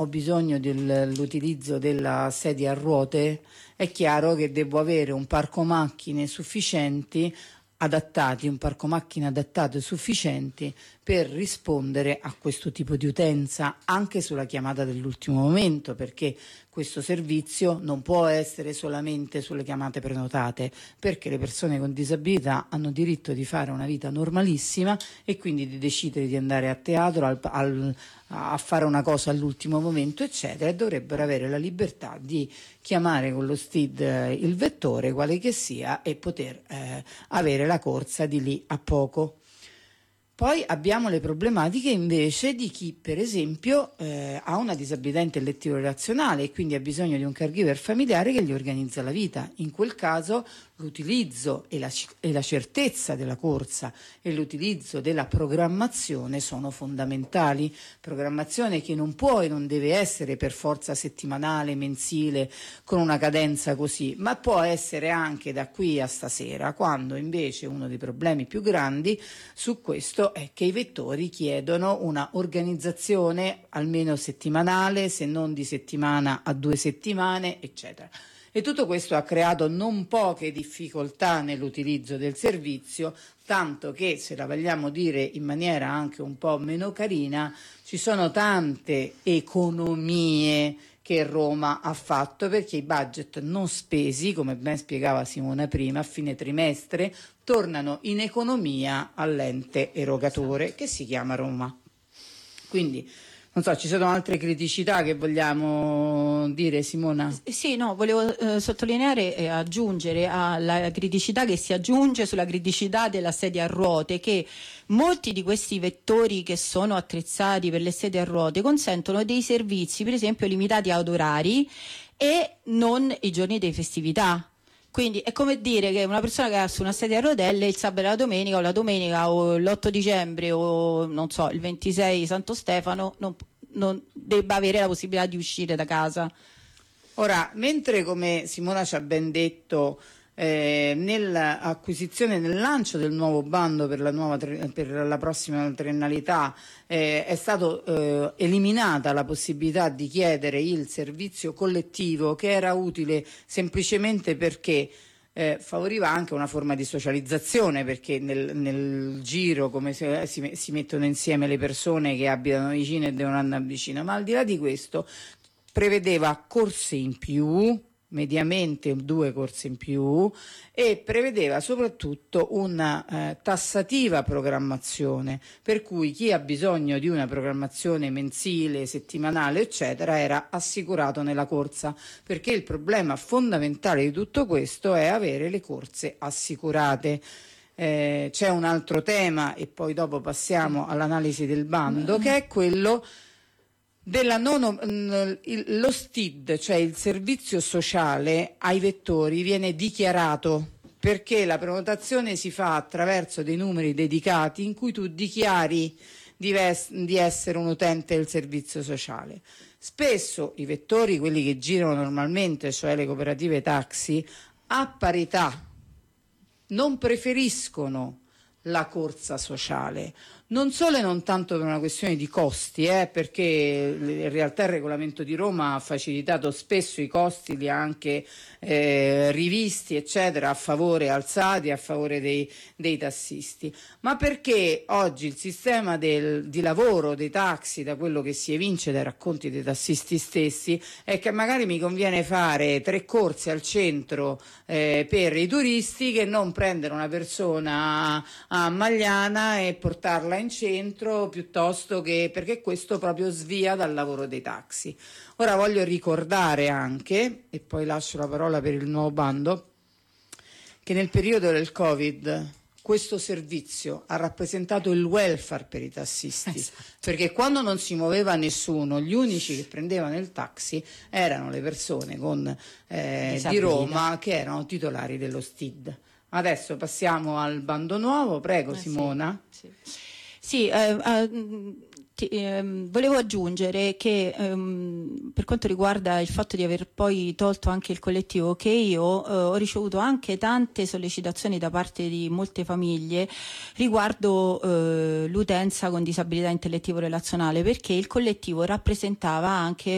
ho bisogno dell'utilizzo della sedia a ruote, è chiaro che devo avere un parco macchine sufficienti adattati, un parco macchine adattato e sufficienti per rispondere a questo tipo di utenza anche sulla chiamata dell'ultimo momento, perché questo servizio non può essere solamente sulle chiamate prenotate, perché le persone con disabilità hanno diritto di fare una vita normalissima e quindi di decidere di andare a teatro, a fare una cosa all'ultimo momento, eccetera, e dovrebbero avere la libertà di chiamare con lo STID il vettore, quale che sia, e poter avere la corsa di lì a poco. Poi abbiamo le problematiche invece di chi, per esempio, ha una disabilità intellettivo-relazionale e quindi ha bisogno di un caregiver familiare che gli organizza la vita. In quel caso l'utilizzo e la certezza della corsa e l'utilizzo della programmazione sono fondamentali. Programmazione che non può e non deve essere per forza settimanale, mensile, con una cadenza così, ma può essere anche da qui a stasera, quando invece uno dei problemi più grandi su questo è che i vettori chiedono una organizzazione almeno settimanale, se non di settimana a 2 settimane, eccetera. E tutto questo ha creato non poche difficoltà nell'utilizzo del servizio, tanto che, se la vogliamo dire in maniera anche un po' meno carina, ci sono tante economie che Roma ha fatto perché i budget non spesi, come ben spiegava Simona prima, a fine trimestre tornano in economia all'ente erogatore che si chiama Roma. Quindi non so, ci sono altre criticità che vogliamo dire, Simona? Sì, no, volevo sottolineare e aggiungere alla criticità che si aggiunge sulla criticità della sedia a ruote, che molti di questi vettori che sono attrezzati per le sedie a ruote consentono dei servizi, per esempio, limitati ad orari e non i giorni di festività. Quindi è come dire che una persona che ha su una sedia a rotelle il sabato e la domenica o l'8 dicembre o non so il 26 Santo Stefano non debba avere la possibilità di uscire da casa. Ora, mentre come Simona ci ha ben detto nell'acquisizione, nel lancio del nuovo bando per la prossima triennalità è stato eliminata la possibilità di chiedere il servizio collettivo, che era utile semplicemente perché favoriva anche una forma di socializzazione, perché nel giro come si mettono insieme le persone che abitano vicino e devono andare vicino, ma al di là di questo prevedeva corse in più, mediamente 2 corse in più, e prevedeva soprattutto una tassativa programmazione, per cui chi ha bisogno di una programmazione mensile, settimanale, eccetera, era assicurato nella corsa, perché il problema fondamentale di tutto questo è avere le corse assicurate. C'è un altro tema, e poi dopo passiamo all'analisi del bando, che è quello lo STID, cioè il servizio sociale ai vettori, viene dichiarato, perché la prenotazione si fa attraverso dei numeri dedicati in cui tu dichiari di essere un utente del servizio sociale. Spesso i vettori, quelli che girano normalmente, cioè le cooperative taxi, a parità non preferiscono la corsa sociale, non solo e non tanto per una questione di costi, perché in realtà il regolamento di Roma ha facilitato spesso i costi, li ha anche rivisti, eccetera, a favore, alzati a favore dei tassisti, ma perché oggi il sistema di lavoro dei taxi, da quello che si evince dai racconti dei tassisti stessi, è che magari mi conviene fare 3 corse al centro per i turisti che non prendere una persona a Magliana e portarla in centro, piuttosto che, perché questo proprio svia dal lavoro dei taxi. Ora voglio ricordare anche, e poi lascio la parola per il nuovo bando, che nel periodo del Covid questo servizio ha rappresentato il welfare per i tassisti, perché quando non si muoveva nessuno, gli unici che prendevano il taxi erano le persone di Roma che erano titolari dello STID. Adesso passiamo al bando nuovo, prego Simona. Sì, volevo aggiungere che per quanto riguarda il fatto di aver poi tolto anche il collettivo, che io ho ricevuto anche tante sollecitazioni da parte di molte famiglie riguardo l'utenza con disabilità intellettivo-relazionale, perché il collettivo rappresentava anche